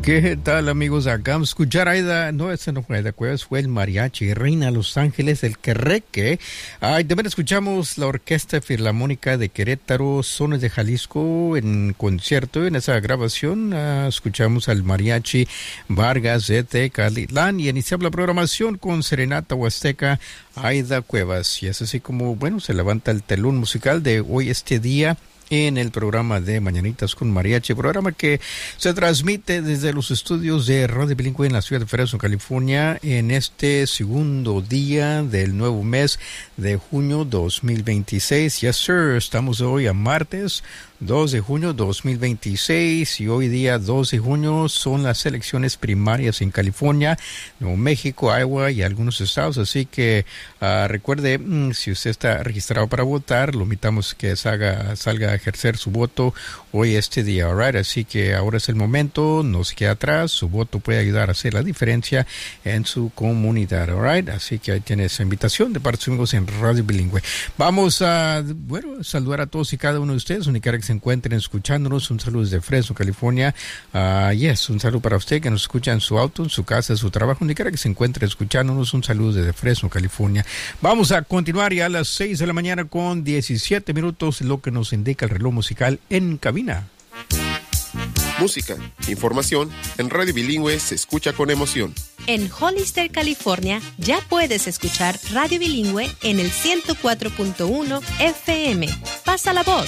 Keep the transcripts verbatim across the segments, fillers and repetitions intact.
¿Qué tal, amigos? Acabamos de escuchar Aida, no, ese no fue Aida Cuevas, fue el mariachi Reina Los Ángeles, el Querreque. Ay, también escuchamos la Orquesta Filarmónica de Querétaro, Sones de Jalisco, en concierto. En esa grabación uh, escuchamos al mariachi Vargas de Tecalitlán y iniciamos la programación con Serenata Huasteca, Aida Cuevas. Y es así como, bueno, se levanta el telón musical de hoy, este día, en el programa de Mañanitas con Mariachi, programa que se transmite desde los estudios de Radio Bilingüe en la ciudad de Fresno, California, en este segundo día del nuevo mes de junio dos mil veintiséis. Yes, sir, estamos hoy a martes dos de junio dos mil veintiséis y hoy día dos de junio son las elecciones primarias en California, Nuevo México, Iowa y algunos estados, así que uh, recuerde, mm, si usted está registrado para votar, lo invitamos que salga, salga a ejercer su voto hoy este día, alright, así que ahora es el momento, no se quede atrás, su voto puede ayudar a hacer la diferencia en su comunidad, alright, así que ahí tiene esa invitación de parte de sus amigos en Radio Bilingüe. Vamos a, bueno, saludar a todos y cada uno de ustedes, donde quiera que se encuentren escuchándonos. Un saludo desde Fresno, California. Uh, yes, un saludo para usted que nos escucha en su auto, en su casa, en su trabajo, donde quiera que se encuentre escuchándonos. Un saludo desde Fresno, California. Vamos a continuar ya a las seis de la mañana con diecisiete minutos, lo que nos indica el reloj musical en cabina. Música, información, en Radio Bilingüe se escucha con emoción. En Hollister, California, ya puedes escuchar Radio Bilingüe en el ciento cuatro punto uno F M. Pasa la voz.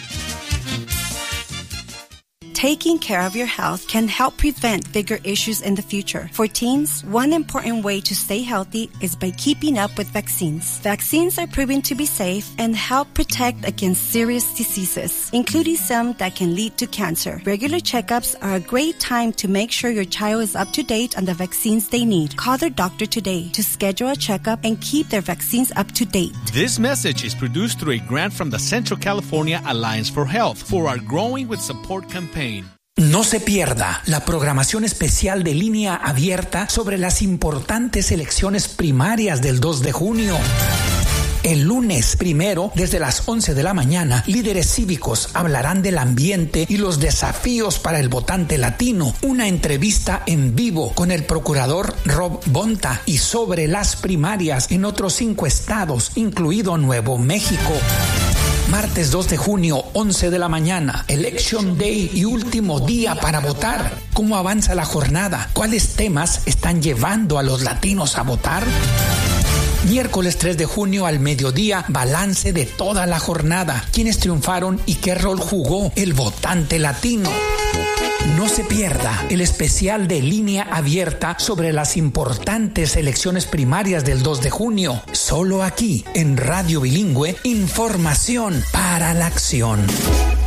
Taking care of your health can help prevent bigger issues in the future. For teens, one important way to stay healthy is by keeping up with vaccines. Vaccines are proven to be safe and help protect against serious diseases, including some that can lead to cancer. Regular checkups are a great time to make sure your child is up to date on the vaccines they need. Call their doctor today to schedule a checkup and keep their vaccines up to date. This message is produced through a grant from the Central California Alliance for Health for our Growing with Support campaign. No se pierda la programación especial de Línea Abierta sobre las importantes elecciones primarias del dos de junio. El lunes primero, desde las once de la mañana, líderes cívicos hablarán del ambiente y los desafíos para el votante latino. Una entrevista en vivo con el procurador Rob Bonta y sobre las primarias en otros cinco estados, incluido Nuevo México. Martes dos de junio, once de la mañana, Election Day y último día para votar. ¿Cómo avanza la jornada? ¿Cuáles temas están llevando a los latinos a votar? Miércoles tres de junio al mediodía, balance de toda la jornada. ¿Quiénes triunfaron y qué rol jugó el votante latino? No se pierda el especial de Línea Abierta sobre las importantes elecciones primarias del dos de junio. Solo aquí, en Radio Bilingüe, información para la acción.